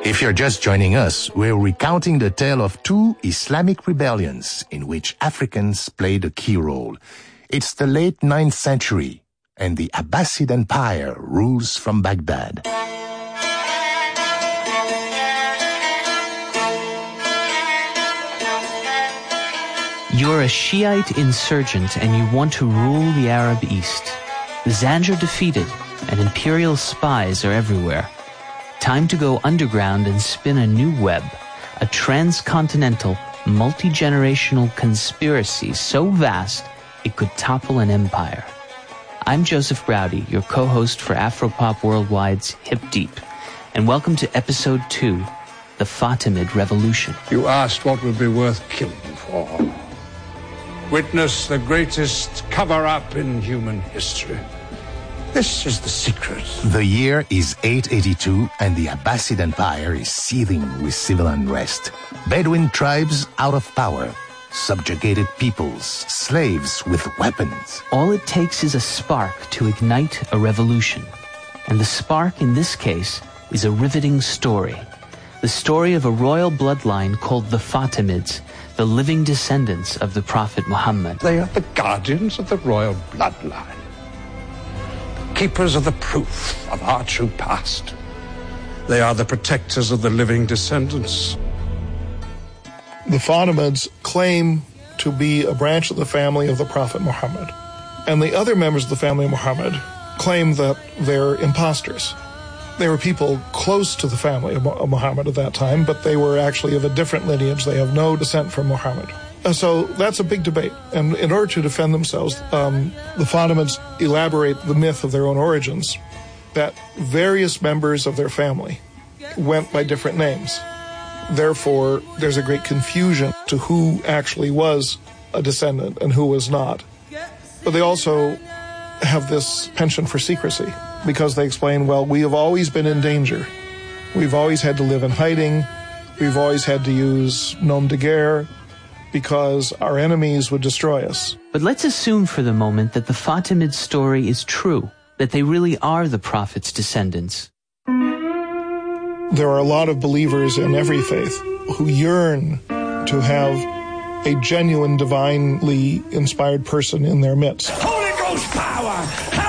If you're just joining us, we're recounting the tale of two Islamic rebellions in which Africans played a key role. It's the late 9th century, and the Abbasid Empire rules from Baghdad. You're a Shiite insurgent and you want to rule the Arab East. The Zanj are defeated and imperial spies are everywhere. Time to go underground and spin a new web, a transcontinental, multi-generational conspiracy so vast it could topple an empire. I'm Joseph Browdy, your co-host for Afropop Worldwide's Hip Deep, and welcome to Episode 2, The Fatimid Revolution. You asked what would be worth killing for. Witness the greatest cover-up in human history. This is the secret. The year is 882 and the Abbasid Empire is seething with civil unrest. Bedouin tribes out of power, subjugated peoples, slaves with weapons. All it takes is a spark to ignite a revolution. And the spark in this case is a riveting story. The story of a royal bloodline called the Fatimids, the living descendants of the Prophet Muhammad. They are the guardians of the royal bloodline. Keepers of the proof of our true past. They are the protectors of the living descendants. The Fatimids claim to be a branch of the family of the Prophet Muhammad. And the other members of the family of Muhammad claim that they're imposters. They were people close to the family of Muhammad at that time, but they were actually of a different lineage. They have no descent from Muhammad. So that's a big debate. And in order to defend themselves, the Fatimids elaborate the myth of their own origins, that various members of their family went by different names. Therefore, there's a great confusion to who actually was a descendant and who was not. But they also have this penchant for secrecy because they explain, well, we have always been in danger. We've always had to live in hiding. We've always had to use nom de guerre, because our enemies would destroy us. But let's assume for the moment that the Fatimid story is true, that they really are the Prophet's descendants. There are a lot of believers in every faith who yearn to have a genuine, divinely inspired person in their midst. Holy Ghost power!